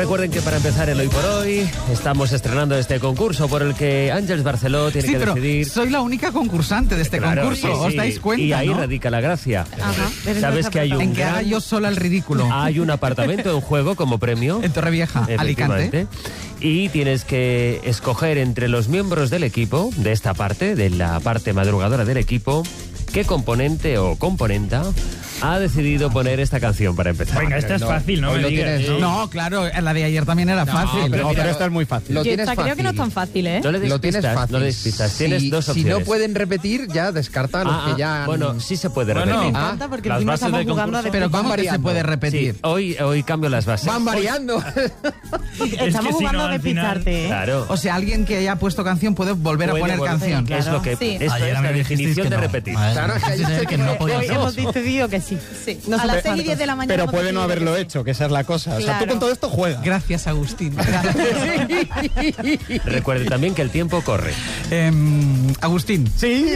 Recuerden que para empezar el Hoy por Hoy estamos estrenando este concurso por el que Àngels Barceló tiene que decidir. Soy la única concursante de este concurso, sí. ¿os dais cuenta? Y ahí ¿no? radica la gracia. Ajá. Sabes que hay un en que haga yo sola el ridículo. Hay un apartamento en juego como premio. En Torrevieja, Alicante. Y tienes que escoger entre los miembros del equipo, de esta parte, de la parte madrugadora del equipo, qué componente o componenta ha decidido poner esta canción para empezar. Venga, esta es fácil, ¿no? Lo tienes, ¿no? Claro, la de ayer también era fácil. Pero esta es muy fácil. Yo creo que no es tan fácil, ¿eh? No le des Lo tienes pistas, fácil. no le des pistas. Tienes dos opciones. Si no pueden repetir, ya descarta a los que ya han... Bueno, sí se puede repetir. Me encanta porque las encima bases estamos del jugando a concurso. Pero van ¿cómo que se variando. puede Sí, repetir? hoy cambio las bases. Van variando. Estamos si jugando no, a al final- despistarte, ¿eh? Claro. O sea, alguien que haya puesto canción puede volver a poner canción. Es lo que Sí. esto es la definición de repetir. Claro, que no Hoy hemos decidido que sí. A las 6 y 10 de la mañana. Pero hemos puede no decidido haberlo que sí. hecho, que esa es la cosa. O sea, tú Claro. con todo esto juegas. Gracias, Agustín. Recuerde también que el tiempo corre. Agustín. Sí.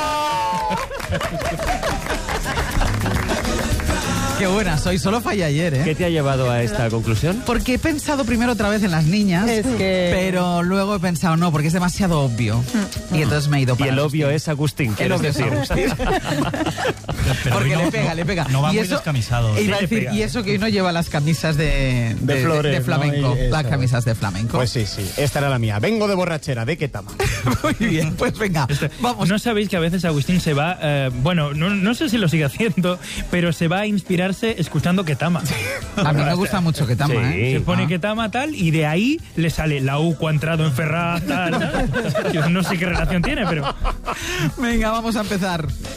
Qué buena soy, solo fallé ayer, ¿eh? ¿Qué te ha llevado a esta conclusión? Porque he pensado primero otra vez en las niñas, Es que- pero luego he pensado no, porque es demasiado obvio. Y entonces me he ido Y para el Agustín. obvio es Agustín, El quieres obvio es decir. Agustín. Pero Porque hoy le pega. No va y muy eso, descamisado. iba a Sí, le decir, pega. y eso que hoy no lleva las camisas de flores, de flamenco. ¿no? Y Las eso. camisas de flamenco. Pues sí. Esta era la mía. Vengo de borrachera, ¿de qué tama? Muy bien, pues venga, vamos. ¿No sabéis que a veces Agustín se va, no sé si lo sigue haciendo, pero se va a inspirarse escuchando Ketama? A mí me gusta mucho que tama, Sí. ¿eh? Se pone Ah. Ketama tal y de ahí le sale la UCO ha entrado en Ferraz tal. Yo no sé qué relación tiene, pero... Venga, vamos a empezar.